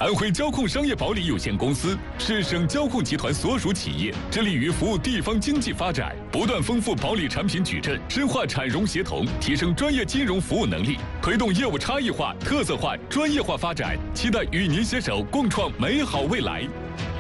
安徽交控商业保理有限公司是省交控集团所属企业，致力于服务地方经济发展，不断丰富保理产品矩阵，深化产融协同，提升专业金融服务能力，推动业务差异化、特色化、专业化发展。期待与您携手共创美好未来。